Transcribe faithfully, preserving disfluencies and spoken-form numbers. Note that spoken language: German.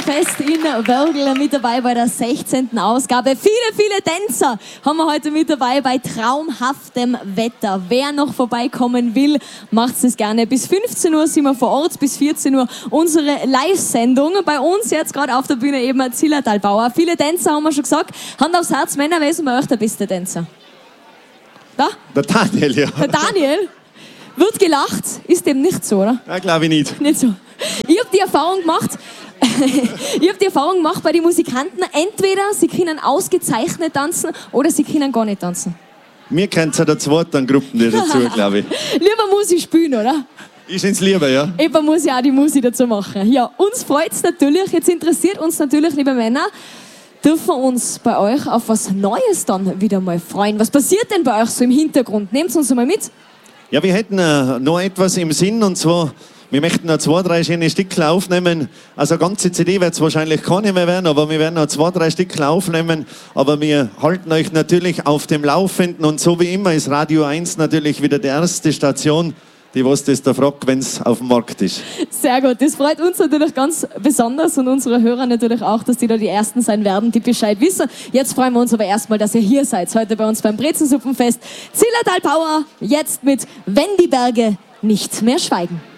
Bretzensuppenfest in Wörgl mit dabei bei der sechzehnten Ausgabe. Viele, viele Tänzer haben wir heute mit dabei bei traumhaftem Wetter. Wer noch vorbeikommen will, macht es gerne. Bis fünfzehn Uhr sind wir vor Ort, bis vierzehn Uhr unsere Live-Sendung. Bei uns jetzt gerade auf der Bühne eben Zillertalbauer. Viele Tänzer haben wir schon gesagt. Hand aufs Herz, Männer, wer ist bei euch der beste Tänzer? Da? Der Daniel, ja. Der Daniel? Wird gelacht, ist dem nicht so, oder? Ja, glaube ich nicht. Nicht so. Ich habe die Erfahrung gemacht, ich habe die Erfahrung gemacht bei den Musikanten, entweder sie können ausgezeichnet tanzen oder sie können gar nicht tanzen. Mir kennt es ja der zweite an Gruppen die dazu, glaube ich. Lieber muss ich spielen, oder? Ich ins Lieber, ja. Eben muss ich auch die Musik dazu machen. Ja, uns freut es natürlich, jetzt interessiert uns natürlich, liebe Männer, dürfen wir uns bei euch auf was Neues dann wieder mal freuen. Was passiert denn bei euch so im Hintergrund? Nehmt uns mal mit. Ja, wir hätten äh, noch etwas im Sinn, und zwar, wir möchten noch zwei, drei schöne Stücke aufnehmen. Also eine ganze C D wird es wahrscheinlich keine mehr werden, aber wir werden noch zwei, drei Stücke aufnehmen. Aber wir halten euch natürlich auf dem Laufenden, und so wie immer ist Radio eins natürlich wieder die erste Station, die was das da fragt, wenn es auf dem Markt ist. Sehr gut, das freut uns natürlich ganz besonders und unsere Hörer natürlich auch, dass die da die Ersten sein werden, die Bescheid wissen. Jetzt freuen wir uns aber erstmal, dass ihr hier seid, heute bei uns beim Brezensuppenfest. Zillertalbauer, jetzt mit Wenn die Berge nicht mehr schweigen.